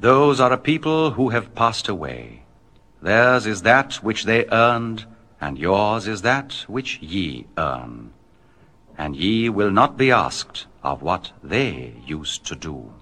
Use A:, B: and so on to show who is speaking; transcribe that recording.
A: Those are a people who have passed away. Theirs is that which they earned, and yours is that which ye earn. And ye will not be asked of what they used to do.